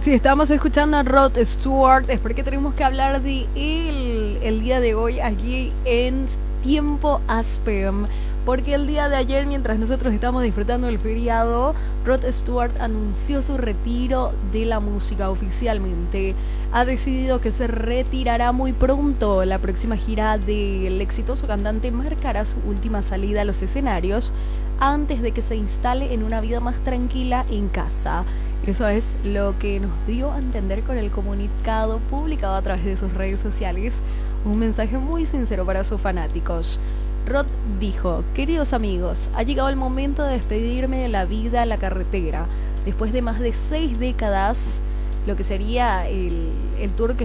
Sí, estamos escuchando a Rod Stewart. Es porque tenemos que hablar de él el día de hoy aquí en Tiempo Aspem. Porque el día de ayer, mientras nosotros estábamos disfrutando del feriado, Rod Stewart anunció su retiro de la música oficialmente. Ha decidido que se retirará muy pronto. La próxima gira del exitoso cantante marcará su última salida a los escenarios antes de que se instale en una vida más tranquila en casa. Eso es lo que nos dio a entender con el comunicado publicado a través de sus redes sociales. Un mensaje muy sincero para sus fanáticos. Rod dijo: queridos amigos, ha llegado el momento de despedirme de la vida a la carretera. Después de más de 6 décadas, lo que sería el tour que